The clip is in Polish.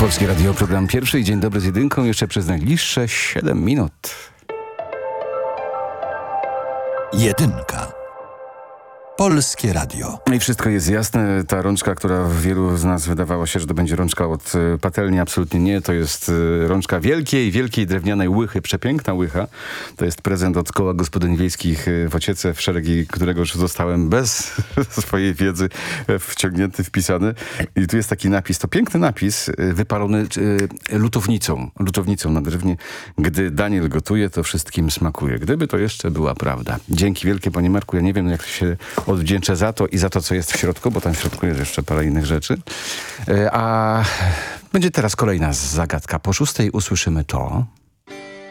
Polskie Radio, program pierwszy i Dzień Dobry z Jedynką jeszcze przez najbliższe 7 minut. Jedynka. Polskie Radio. I wszystko jest jasne. Ta rączka, która wielu z nas wydawało się, że to będzie rączka od patelni, absolutnie nie. To jest rączka wielkiej drewnianej łychy. Przepiękna łycha. To jest prezent od Koła Gospodyń Wiejskich w Ociece, w szeregi którego już zostałem bez swojej wiedzy wciągnięty, wpisany. I tu jest taki napis, to piękny napis, wypalony lutownicą na drewnie. Gdy Daniel gotuje, to wszystkim smakuje. Gdyby to jeszcze była prawda. Dzięki wielkie, panie Marku. Ja nie wiem, jak się odwdzięczę za to i za to, co jest w środku, bo tam w środku jest jeszcze parę innych rzeczy. A będzie teraz kolejna zagadka. Po 6:00 usłyszymy to...